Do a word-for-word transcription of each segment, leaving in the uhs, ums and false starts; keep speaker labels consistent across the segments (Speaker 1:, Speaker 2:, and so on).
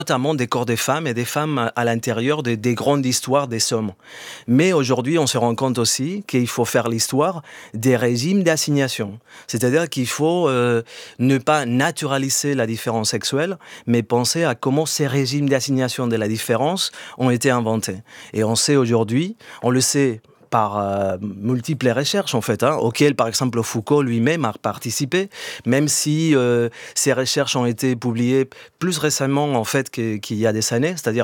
Speaker 1: notamment des corps des femmes et des femmes à l'intérieur des, des grandes histoires des hommes. Mais aujourd'hui, on se rend compte aussi qu'il faut faire l'histoire des régimes d'assignation. C'est-à-dire qu'il faut euh, ne pas naturaliser la différence sexuelle, mais penser à comment ces régimes d'assignation de la différence ont été inventés. Et on sait aujourd'hui, on le sait par euh, multiples recherches, en fait, hein, auxquelles, par exemple, Foucault lui-même a participé, même si euh, ces recherches ont été publiées plus récemment, en fait, que, qu'il y a des années. C'est-à-dire,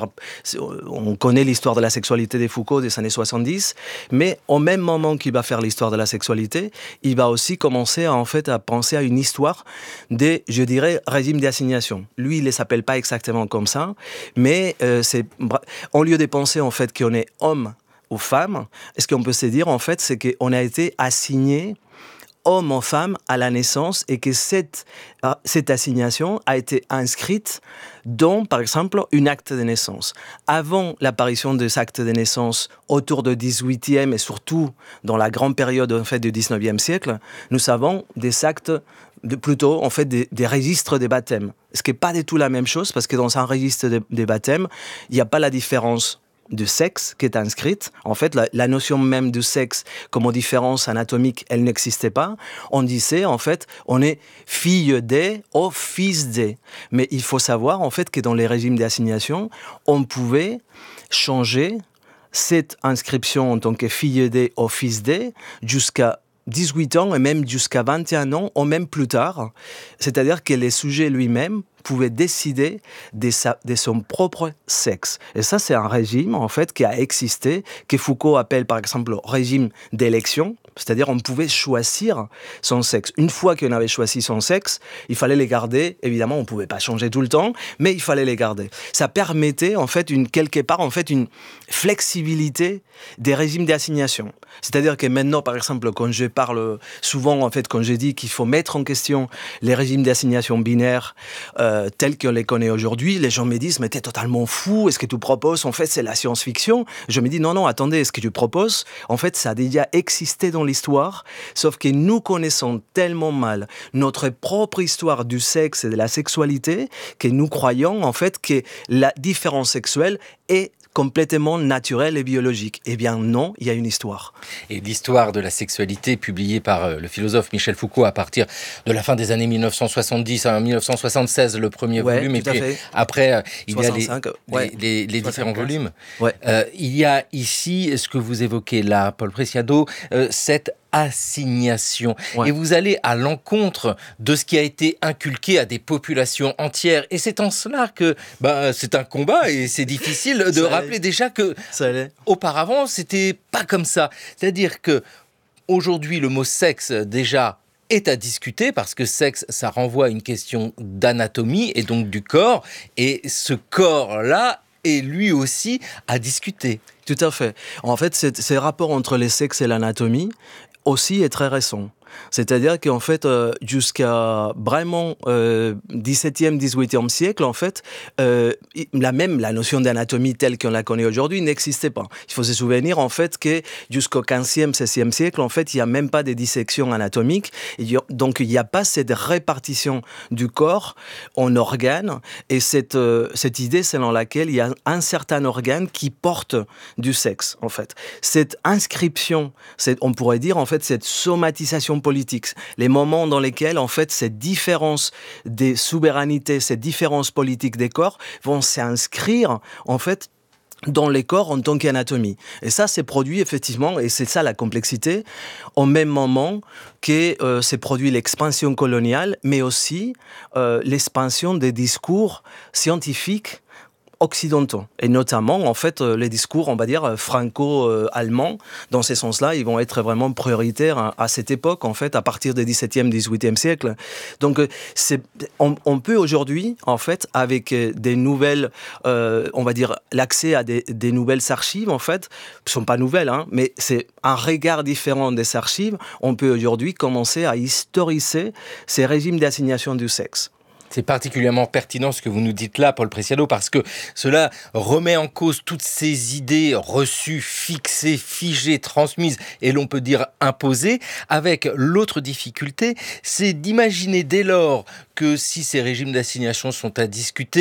Speaker 1: on connaît l'histoire de la sexualité de Foucault des années soixante-dix, mais au même moment qu'il va faire l'histoire de la sexualité, il va aussi commencer, à, en fait, à penser à une histoire des, je dirais, régimes d'assignation. Lui, il ne les appelle pas exactement comme ça, mais euh, c'est, au lieu de penser, en fait, qu'on est homme aux femmes, ce qu'on peut se dire, en fait, c'est qu'on a été assigné homme ou femme à la naissance et que cette, cette assignation a été inscrite dans, par exemple, un acte de naissance. Avant l'apparition des actes de naissance autour du dix-huitième et surtout dans la grande période, en fait, du dix-neuvième siècle, nous avons des actes de, plutôt, en fait, des, des registres des baptêmes. Ce qui n'est pas du tout la même chose parce que dans un registre des de baptêmes, il n'y a pas la différence de sexe qui est inscrite. En fait, la, la notion même du sexe comme différence anatomique, elle n'existait pas. On disait, en fait, on est fille de ou fils de. Mais il faut savoir, en fait, que dans les régimes d'assignation, on pouvait changer cette inscription en tant que fille de ou fils de jusqu'à dix-huit ans et même jusqu'à vingt et un ans ou même plus tard. C'est-à-dire que le sujet lui-même pouvait décider de, sa, de son propre sexe. Et ça, c'est un régime, en fait, qui a existé, que Foucault appelle, par exemple, le régime d'élection. C'est-à-dire, on pouvait choisir son sexe. Une fois qu'on avait choisi son sexe, il fallait les garder. Évidemment, on ne pouvait pas changer tout le temps, mais il fallait les garder. Ça permettait, en fait, une, quelque part, en fait, une flexibilité des régimes d'assignation. C'est-à-dire que maintenant, par exemple, quand je parle souvent, en fait, quand je dis qu'il faut mettre en question les régimes d'assignation binaires euh, tels qu'on les connaît aujourd'hui, les gens me disent « mais t'es totalement fou, est-ce que tu proposes, en fait, c'est la science-fiction ?» Je me dis « non, non, attendez, ce que tu proposes, en fait, ça a déjà existé dans l'histoire, sauf que nous connaissons tellement mal notre propre histoire du sexe et de la sexualité que nous croyons, en fait, que la différence sexuelle est complètement naturel et biologique. Eh bien non, il y a une histoire.
Speaker 2: Et l'histoire de la sexualité publiée par le philosophe Michel Foucault à partir de la fin des années mille neuf cent soixante-dix à mille neuf cent soixante-seize, le premier
Speaker 1: ouais,
Speaker 2: volume, et puis après, il soixante-cinq, y a les,
Speaker 1: ouais,
Speaker 2: les, les, les différents volumes.
Speaker 1: Ouais.
Speaker 2: Euh, il y a ici, ce que vous évoquez là, Paul Preciado, euh, cette assignation. Ouais. Et vous allez à l'encontre de ce qui a été inculqué à des populations entières. Et c'est en cela que bah, c'est un combat et c'est difficile de ça rappeler allait. déjà que auparavant, c'était pas comme ça. C'est-à-dire que aujourd'hui, le mot sexe, déjà, est à discuter parce que sexe, ça renvoie à une question d'anatomie et donc du corps. Et ce corps-là est lui aussi à discuter.
Speaker 1: Tout à fait. En fait, ce rapport entre les sexes et l'anatomie aussi est très récent. C'est-à-dire qu'en fait, euh, jusqu'à vraiment euh, dix-septième, dix-huitième siècle, en fait, euh, la même la notion d'anatomie telle qu'on la connaît aujourd'hui n'existait pas. Il faut se souvenir en fait que jusqu'au quinzième, seizième siècle, en fait, il n'y a même pas de dissection anatomique. Donc, il n'y a pas cette répartition du corps en organes et cette euh, cette idée selon laquelle il y a un certain organe qui porte du sexe. En fait, cette inscription, cette, on pourrait dire en fait cette somatisation politique, les moments dans lesquels, en fait, cette différence des souverainetés, cette différence politique des corps vont s'inscrire, en fait, dans les corps en tant qu'anatomie. Et ça, c'est produit effectivement, et c'est ça la complexité, au même moment que euh, c'est produit l'expansion coloniale, mais aussi euh, l'expansion des discours scientifiques occidentaux, et notamment, en fait, les discours, on va dire, franco-allemands, dans ces sens-là, ils vont être vraiment prioritaires à cette époque, en fait, à partir du dix-septième, dix-huitième siècle. Donc, c'est, on, on peut aujourd'hui, en fait, avec des nouvelles, euh, on va dire, l'accès à des, des nouvelles archives, en fait, ne sont pas nouvelles, hein, mais c'est un regard différent des archives, on peut aujourd'hui commencer à historiser ces régimes d'assignation du sexe.
Speaker 2: C'est particulièrement pertinent ce que vous nous dites là, Paul Preciado, parce que cela remet en cause toutes ces idées reçues, fixées, figées, transmises, et l'on peut dire imposées, avec l'autre difficulté, c'est d'imaginer dès lors que si ces régimes d'assignation sont à discuter,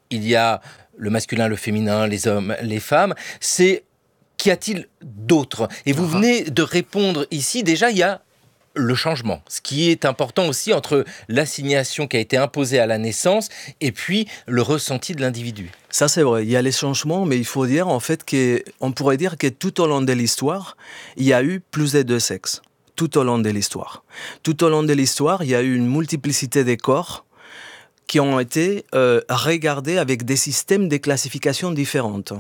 Speaker 2: il y a le masculin, le féminin, les hommes, les femmes. C'est qu'y a-t-il d'autre? Et vous venez de répondre ici, déjà, il y a le changement. Ce qui est important aussi entre l'assignation qui a été imposée à la naissance et puis le ressenti de l'individu.
Speaker 1: Ça, c'est vrai. Il y a les changements, mais il faut dire, en fait, qu'on pourrait dire que tout au long de l'histoire, il y a eu plus de deux sexes. Tout au long de l'histoire. Tout au long de l'histoire, il y a eu une multiplicité des corps qui ont été euh, regardés avec des systèmes de classification différentes.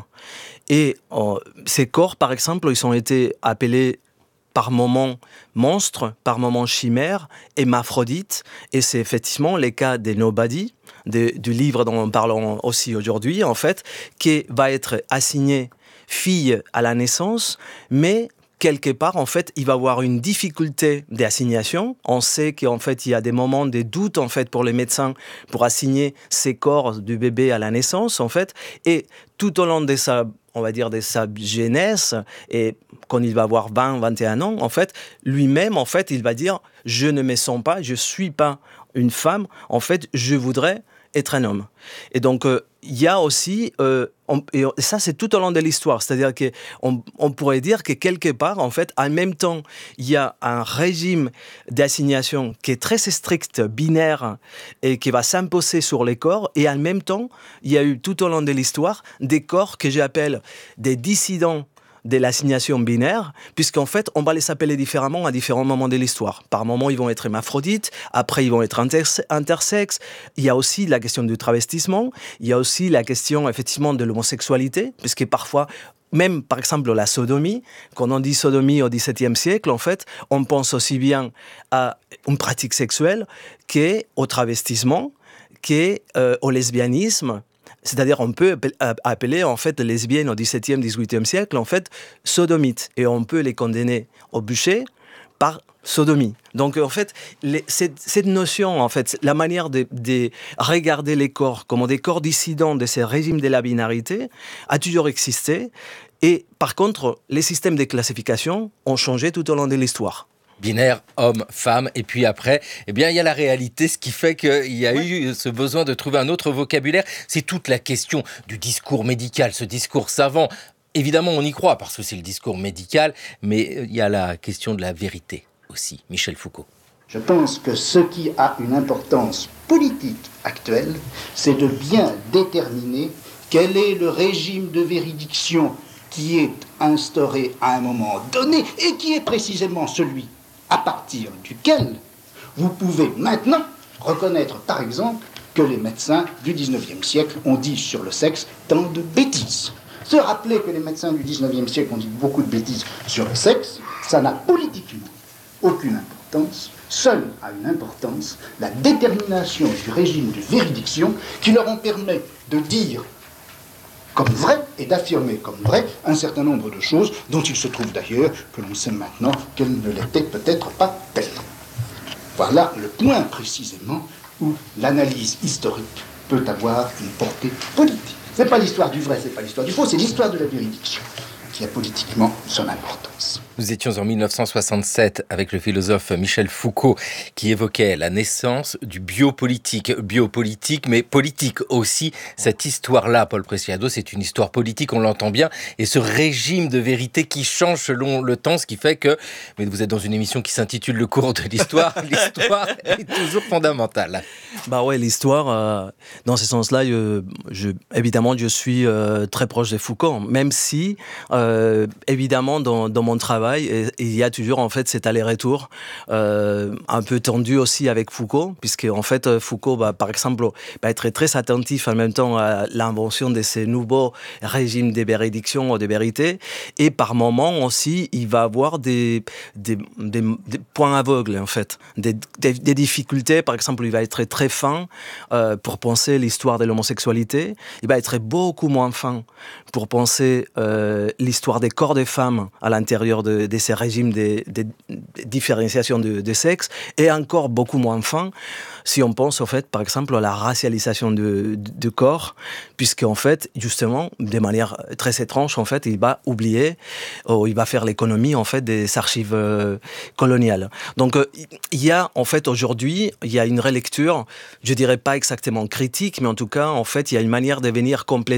Speaker 1: Et euh, ces corps, par exemple, ils ont été appelés par moments monstres, par moments chimères, hémaphrodites, et c'est effectivement le cas des nobody, de, du livre dont nous parlons aussi aujourd'hui, en fait, qui va être assigné fille à la naissance, mais quelque part, en fait, il va y avoir une difficulté d'assignation. On sait qu'en fait, il y a des moments de doute, en fait, pour les médecins, pour assigner ces corps du bébé à la naissance, en fait. Et tout au long de sa, on va dire, de sa jeunesse, et quand il va avoir vingt, vingt et un ans, en fait, lui-même, en fait, il va dire, je ne me sens pas, je suis pas une femme, en fait, je voudrais être un homme. Et donc, il euh, y a aussi, euh, on, et ça c'est tout au long de l'histoire, c'est-à-dire qu'on on pourrait dire que quelque part, en fait, en même temps, il y a un régime d'assignation qui est très strict, binaire, et qui va s'imposer sur les corps, et en même temps, il y a eu tout au long de l'histoire des corps que j'appelle des dissidents de l'assignation binaire, puisqu'en fait, on va les appeler différemment à différents moments de l'histoire. Par moments, ils vont être hermaphrodites, après, ils vont être interse- intersexes. Il y a aussi la question du travestissement, il y a aussi la question, effectivement, de l'homosexualité, puisque parfois, même, par exemple, la sodomie, quand on dit sodomie au dix-septième siècle, en fait, on pense aussi bien à une pratique sexuelle qu'au travestissement, qu'au euh, lesbianisme. C'est-à-dire, on peut appeler, en fait, les lesbiennes au dix-septième, dix-huitième siècle, en fait, sodomites. Et on peut les condamner au bûcher par sodomie. Donc, en fait, les, cette, cette notion, en fait, la manière de, de regarder les corps comme des corps dissidents de ces régimes de la binarité a toujours existé. Et par contre, les systèmes de classification ont changé tout au long de l'histoire.
Speaker 2: Binaire, homme, femme, et puis après, eh bien, il y a la réalité, ce qui fait qu'il y a ouais. eu ce besoin de trouver un autre vocabulaire. C'est toute la question du discours médical, ce discours savant. Évidemment, on y croit, parce que c'est le discours médical, mais il y a la question de la vérité aussi. Michel Foucault.
Speaker 3: Je pense que ce qui a une importance politique actuelle, c'est de bien déterminer quel est le régime de véridiction qui est instauré à un moment donné et qui est précisément celui à partir duquel vous pouvez maintenant reconnaître, par exemple, que les médecins du dix-neuvième siècle ont dit sur le sexe tant de bêtises. Se rappeler que les médecins du dix-neuvième siècle ont dit beaucoup de bêtises sur le sexe, ça n'a politiquement aucune importance. Seule a une importance la détermination du régime de véridiction qui leur en permet de dire comme vrai et d'affirmer comme vrai un certain nombre de choses dont il se trouve d'ailleurs que l'on sait maintenant qu'elles ne l'étaient peut-être pas telles. Voilà le point précisément où l'analyse historique peut avoir une portée politique. Ce n'est pas l'histoire du vrai, ce n'est pas l'histoire du faux, c'est l'histoire de la véridiction qui a politiquement son importance.
Speaker 2: Nous étions en mille neuf cent soixante-sept avec le philosophe Michel Foucault qui évoquait la naissance du biopolitique. Biopolitique, mais politique aussi. Cette histoire-là, Paul Preciado, c'est une histoire politique, on l'entend bien. Et ce régime de vérité qui change selon le temps, ce qui fait que... Mais vous êtes dans une émission qui s'intitule Le cours de l'histoire. L'histoire est toujours fondamentale.
Speaker 1: Bah ouais, l'histoire, euh, dans ce sens-là, je, je, évidemment, je suis euh, très proche de Foucault. Même si, euh, évidemment, dans, dans mon travail, Et, et il y a toujours en fait cet aller-retour euh, un peu tendu aussi avec Foucault, puisque en fait Foucault va par exemple va être très attentif en même temps à l'invention de ces nouveaux régimes de véridiction ou de vérité, et par moments aussi il va avoir des, des, des, des points aveugles en fait, des, des, des difficultés. Par exemple, il va être très fin euh, pour penser l'histoire de l'homosexualité, il va être beaucoup moins fin pour penser euh, l'histoire des corps des femmes à l'intérieur de de, de ces régimes de, de, de différenciation de, de sexe, et encore beaucoup moins fin si on pense, en fait, par exemple, à la racialisation du de, de corps, puisqu'en fait, justement, de manière très étrange, en fait, il va oublier, ou il va faire l'économie, en fait, des archives euh, coloniales. Donc, euh, il y a, en fait, aujourd'hui, il y a une relecture, je dirais pas exactement critique, mais en tout cas, en fait, il y a une manière de venir compléter